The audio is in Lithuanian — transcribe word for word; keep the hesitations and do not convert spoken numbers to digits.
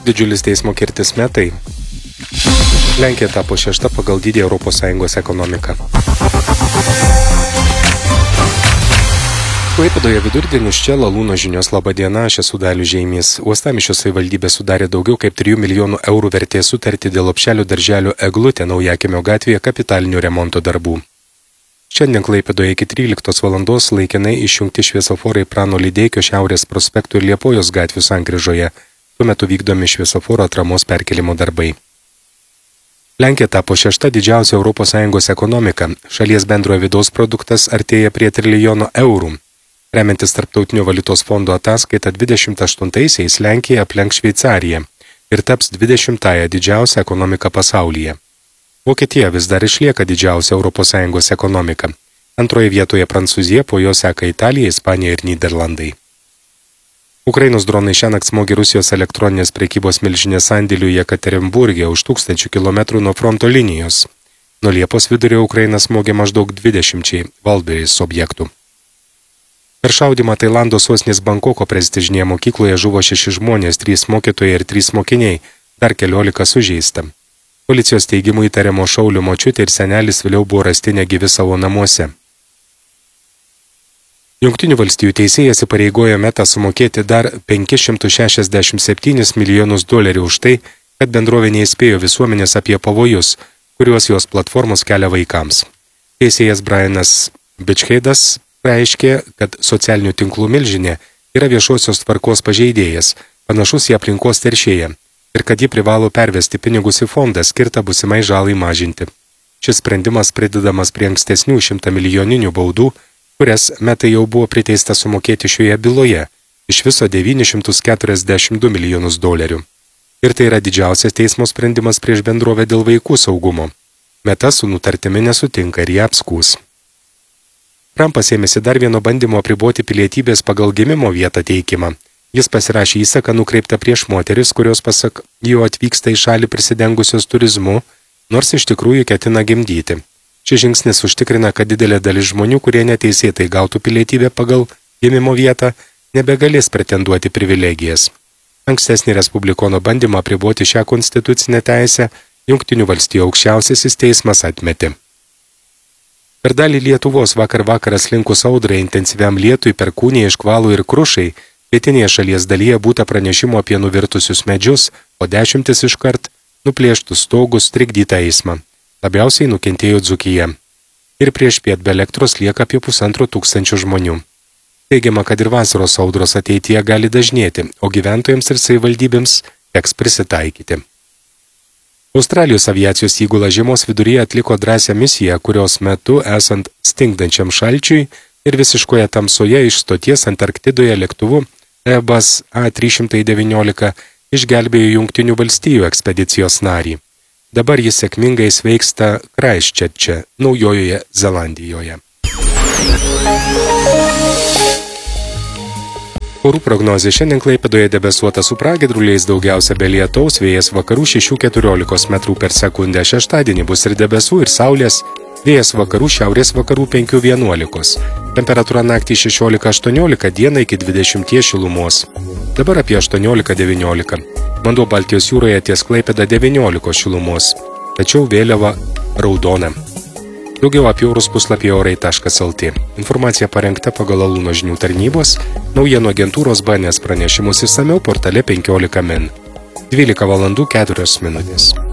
didžiulis teismo kirtis metai. Lenkija tapo šešta pagal dydį Europos Sąjungos ekonomiką. Klaipėdoje vidurdienis čia Lalūno žinios. Labą dieną, aš esu Dalius Žeimys. Uostamiesčio savivaldybė sudarė daugiau kaip trijų milijonų eurų vertės sutartį dėl lopšelio darželio Eglutė Naujakimio gatvėje kapitalinių remonto darbų. Šiandien Klaipėdoje iki tryliktos valandos laikinai išjungti šviesoforai Prano Lydeikio Šiaurės prospektų ir Liepojos gatvių sankryžoje. Tuo metu vykdomi šviesoforo atramos perkelimo darbai. Lenkija tapo šešta didžiausia Europos Sąjungos ekonomika. Šalies bendrojo vidaus produktas artėja prie trilijono eurų. Remiantis Tarptautinio valiutos fondo ataskaita, dvidešimt aštuntaisiais Lenkija aplenks Šveicariją ir taps dvidešimtąją didžiausią ekonomiką pasaulyje. Vokietija vis dar išlieka didžiausia Europos Sąjungos ekonomika. Antroje vietoje Prancūzija, po jo seka Italija, Ispanija ir Nyderlandai. Ukrainos dronai šiąnakt smogė Rusijos elektroninės prekybos milžinės sandėlių Jekaterinburge už tūkstančių kilometrų nuo fronto linijos. Nuo Liepos vidurio Ukraina smogė maždaug dvidešimčiai Valdberis objektų. Per šaudimą Tailando sostinės Bankoko prestižinėje mokykloje žuvo šeši žmonės, trys mokytojai ir trys mokiniai, dar keliolika sužeista. Policijos teigimu įtariamo šaulio močiutė ir senelis vėliau buvo rasti negyvi savo namuose. Jungtinių valstijų teisėjas įpareigojo Meta sumokėti dar penkis šimtus šešiasdešimt septynis milijonus dolerių už tai, kad bendrovė neįspėjo visuomenės apie pavojus, kuriuos jos platformos kelia vaikams. Teisėjas Brianas Bičheidas reiškė, kad socialinių tinklų milžinė yra viešosios tvarkos pažeidėjas, panašus į aplinkos teršėją, ir kad ji privalo pervesti pinigus į fondą skirtą būsimai žalai mažinti. Šis sprendimas pridedamas prie ankstesnių šimtamilijoninių baudų, kurias Meta jau buvo priteista sumokėti šioje byloje, iš viso devynis šimtus keturiasdešimt du milijonus dolerių. Ir tai yra didžiausias teismo sprendimas prieš bendrovę dėl vaikų saugumo. Meta su nutartimi nesutinka ir ją apskūs. Trumpas ėmėsi dar vieno bandymo apriboti pilietybės pagal gimimo vietą teikimą. Jis pasirašė įsaką nukreiptą prieš moteris, kurios pasak jo atvyksta į šalį prisidengusios turizmu, nors iš tikrųjų ketina gimdyti. Šis žingsnis užtikrina, kad didelė dalis žmonių, kurie neteisėtai gautų pilietybę pagal gimimo vietą, nebegalės pretenduoti privilegijas. Ankstesnį respublikono bandymą apriboti šią konstitucinę teisę Jungtinių valstijų aukščiausiasis teismas atmetė. Per dalį Lietuvos vakar vakaras linkus audrai intensyviam lietui, perkūnijai, škvalui ir krušai, pietinėje šalies dalyje būta pranešimų apie nuvirtusius medžius, o dešimtis iškart nuplėštus stogus, trikdytą eismą. Labiausiai nukentėjo Dzūkija. Ir prieš piet be elektros lieka apie pusantro tūkstančio žmonių. Teigiama, kad ir vasaros audros ateityje gali dažnėti, o gyventojams ir savivaldybėms teks prisitaikyti. Australijos aviacijos įgula žiemos viduryje atliko drąsią misiją, kurios metu, esant stingdančiam šalčiui ir visiškoje tamsoje iš stoties Antarktidoje lėktuvu Airbus A trys šimtai devyniolika išgelbėjo Jungtinių valstijų ekspedicijos narį. Dabar jis sėkmingai sveiksta Kraistčerče, Naujojoje Zelandijoje. Orų prognozė: šiandien Klaipėdoje debesuota su pragiedruliais, daugiausia be lietaus, vėjas vakarų šešių keturiolikos metrų per sekundę. Šeštadienį bus ir debesų, ir saulės, vėjas vakarų šiaurės vakarų penkių vienuolikos. Temperatūra naktį šešiolika aštuoniolika, dieną iki dvidešimties šilumos. Dabar apie aštuoniolika devyniolika. Vanduo Baltijos jūroje ties Klaipėda devyniolikos šilumos. Tačiau vėliava raudona. Daugiau apie orus puslapyje orai taškas lt. Informacija parengta pagal Lalūno žinių tarnybos, naujienų agentūros B N S pranešimus išsamiau portale penkiolika min. dvylika valandų keturios minutės.